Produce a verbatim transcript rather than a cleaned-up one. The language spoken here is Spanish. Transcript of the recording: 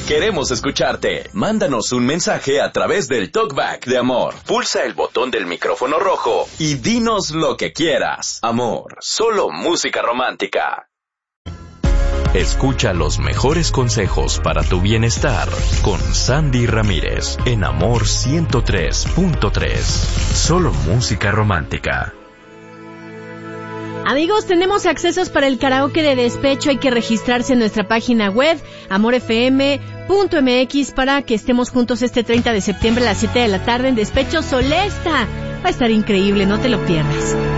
Queremos escucharte. Mándanos un mensaje a través del Talkback de Amor. Pulsa el botón del micrófono rojo y dinos lo que quieras. Amor, solo música romántica. Escucha los mejores consejos para tu bienestar con Sandy Ramírez en Amor ciento tres punto tres. Solo música romántica. Amigos, tenemos accesos para el karaoke de despecho. Hay que registrarse en nuestra página web, amor f m punto m x, para que estemos juntos este treinta de septiembre a las siete de la tarde en Despecho Solesta. Va a estar increíble, no te lo pierdas.